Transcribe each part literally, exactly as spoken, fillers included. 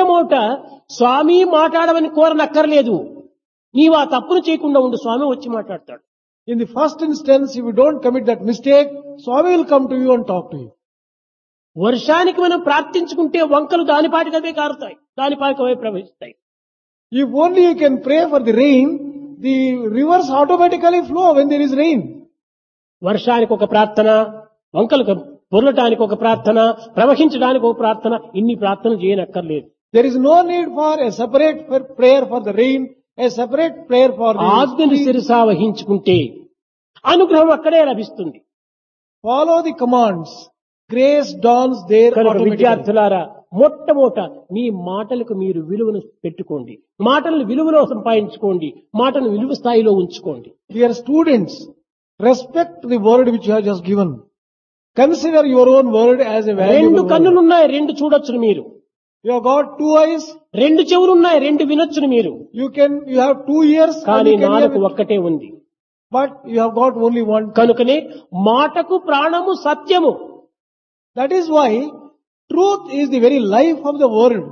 మొట్టమొదట స్వామి మాట్లాడమని కోరనక్కర్లేదు. నీవు ఆ తప్పును చేయకుండా ఉండు, స్వామి వచ్చి మాట్లాడతాడు. In the first instance, if you don't commit that mistake, Swami will come to you and talk to you. వర్షానికి మనం ప్రార్థించుకుంటే వంకలు దానిపాటికవే కారుతాయి, దానిపాటికవే ప్రవహిస్తాయి. If only you can pray for the rain, the rivers automatically flow when there is rain. వర్షానికి ఒక ప్రార్థన, వంకలు పొరలటానికి ఒక ప్రార్థన, ప్రవహించడానికి ఒక ప్రార్థన, ఇన్ని ప్రార్థనలు చేయనక్కర్లేదు. There is no need for a separate prayer for the rain, a separate prayer for the ఆజ్ఞను శిరసా వహించుకుంటే అనుగ్రహం అక్కడే లభిస్తుంది. Follow the commands. Grace dawns there కనుక automatically. విద్యార్థులారా, మొట్టమొదట మీ మాటలకు మీరు విలువను పెట్టుకోండి, మాటలను విలువలో సంపాదించుకోండి, మాటను విలువ స్థాయిలో ఉంచుకోండి. Dear students, respect the word which you have just given. Consider your own word as a రెండు valuable word. కన్నులున్నాయి, రెండు చూడొచ్చును మీరు. You have got two eyes. రెండు చెవులున్నాయి, రెండు వినొచ్చును మీరు. You can, you have two ears. and కానీ you can hear నాలుగు it. ఒక్కటే ఉంది. But you have got only one. కనుకనే మాటకు ప్రాణము సత్యము. That is why truth is the very life of the world.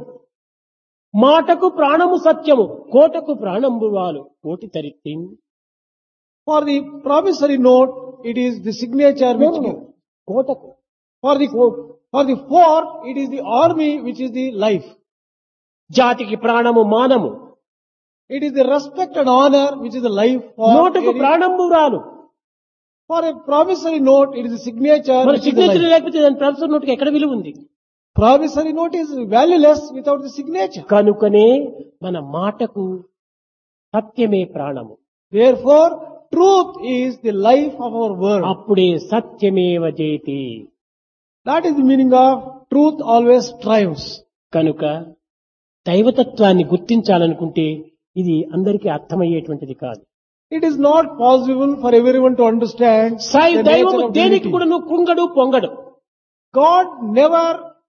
మాటకు ప్రాణము సత్యము, కోటకు ప్రాణంబు వాలు కోటి తరిత్తి. For the promissory note, it is the signature which gives. కోటకు For the, for the fort, it is the army which is the life. జాతికి ప్రాణము మానము, It is the respect and honor which is the life for. నోటకు any- ప్రాణంబు రాలు. For a promissory note, it is the signature మరి which is the signature life. లేకపోతే దాని promissory నోటుకి ఎక్కడ విలువ ఉంది? Promissory note is valueless without the signature. కనుకనే మన మాటకు సత్యమే ప్రాణము. Therefore, truth is the life of our word. అప్పుడే సత్యమేవ జయతి. That is the meaning of truth always triumphs. కనుక దైవతత్వాన్ని గుర్తించాలనుకుంటే ఇది అందరికీ అర్థమయ్యేటువంటిది కాదు. It is not possible for everyone to understand Sai the దైవము nature of దేనికి divinity. కూడా నువ్వు కృంగడు పొంగడు. God never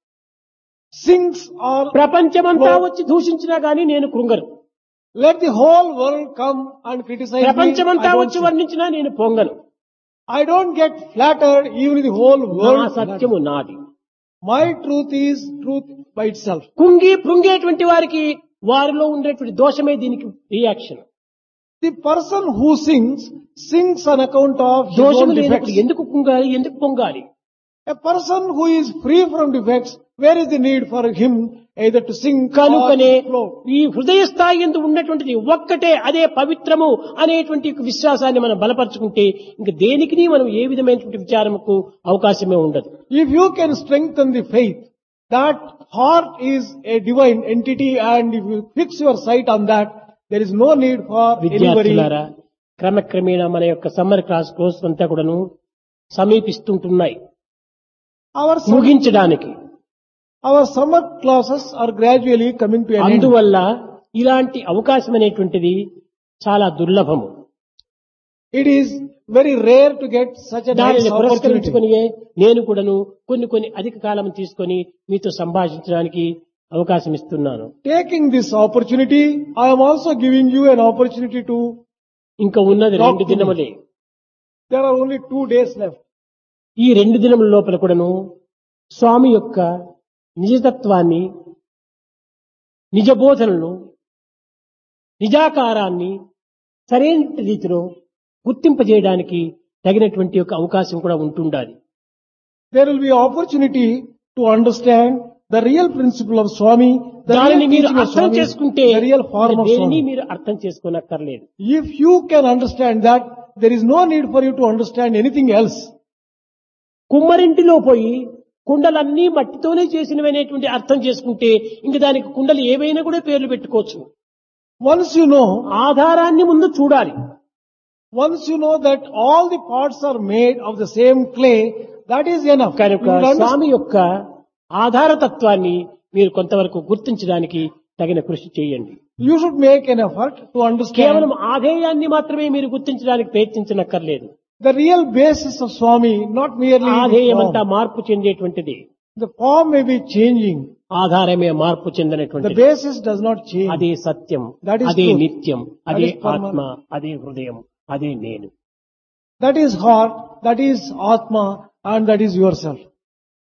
sings or ప్రపంచమంతా Lord, వచ్చి దూషించినా గానీ నేను కృంగను. let the whole world come and criticize me. I ప్రపంచమంతా don't, వచ్చి sing. వర్ణించినా నేను పొంగను. I don't get flattered even if the whole నా world. సత్యము నాది. My truth is truth by itself. కుంగి పృంగేటువంటి వారికి వారిలో ఉండేటువంటి దోషమే దీనికి reaction. The person who sings, sings on account of his దోషము own లేనప్పుడు defects. ఎందుకు కుంగాలి, ఎందుకు పొంగాలి? A person who is free from defects, where is the need for him either to sing or కనుకనే to flow? ఈ హృదయ స్థాయి ఎందు ఉన్నటువంటిది ఒక్కటే, అదే పవిత్రము అనేటువంటి ఒక విశ్వాసాన్ని మనం బలపరుచుకుంటే ఇంక దేనికి మనం ఏ విధమైనటువంటి విచారముకు అవకాశమే ఉండదు. If you can strengthen the faith, that heart is a divine entity, and if you fix your sight on that, there is no need for anybody. విద్యార్థులారా, క్రమక్రమేణా మన యొక్క సమ్మర్ క్లాస్ కోర్స్ అంతా కూడాను సమీపిస్తుంటున్నాయి Our sum- ముగించడానికి. our summer classes are gradually coming to an end. అందువల్ల ఇలాంటి అవకాశం అనేటువంటిది చాలా దుర్లభము. It is very rare to get such a nice దానిని opportunity. పురస్కరించుకొని నేను కూడాను కొన్ని కొన్ని అధిక కాలం తీసుకొని మీతో సంభాషించడానికి అవకాశం ఇస్తున్నాను. Taking this opportunity, I am also giving you an opportunity to. ఇంకా ఉన్నది Talk రెండు to me. దినములే. There are only two days left. ఈ రెండు దినముల లోపల కూడాను స్వామి యొక్క నిజతత్వాన్ని, నిజ బోధనను, నిజాకారాన్ని సరైన రీతిలో గుర్తింపజేయడానికి తగినటువంటి యొక్క అవకాశం కూడా ఉంటుండాలి. There will be opportunity to understand the real principle of Swami, the real దానిని మీరు teaching of అర్థం Swami, చేసుకుంటే the real form of దేనిని Swami. మీరు అర్థం చేసుకోనక్కర్లేదు. If you can understand that, there is no need for you to understand anything else. కుమ్మరింటిలో పోయి కుండలన్నీ మట్టితోనే చేసినవనేటువంటి అర్థం చేసుకుంటే ఇంక దానికి కుండలు ఏవైనా కూడా పేర్లు పెట్టుకోవచ్చు. Once you know, ఆధారాన్ని ముందు చూడాలి. once you know that all the parts are made of the same clay, that is enough. కనుక You will understand. స్వామి యొక్క ఆధారతత్వాన్ని మీరు కొంతవరకు గుర్తించడానికి తగిన కృషి చేయండి. You should make an effort to understand కేవలం ఆధేయాన్ని మాత్రమే మీరు గుర్తించడానికి ప్రయత్నించనక్కర్లేదు. the real basis of Swami, not merely the ఆధేయం అంతా form. మార్పు చెందేటువంటిది, The form may be changing. ఆధారమే మార్పు The చెందినటువంటిది. basis does not change. అదే సత్యం, That is అదే truth. నిత్యం, That అదే is permanent. ఆత్మ, అదే హృదయం, అదే నేను. That is heart, that is Atma, and that is yourself.